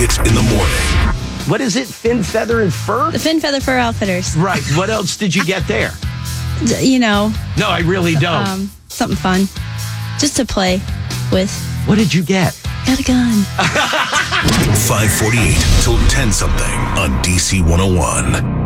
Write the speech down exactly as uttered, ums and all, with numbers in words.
Elliott in the morning. What is it? Fin, feather, and fur? The Fin Feather Fur Outfitters. Right. What else did you get there? D- You know, No, I really don't. um, something fun. Just to play with. What did you get? Got a gun. five forty-eight till ten something on D C one oh one.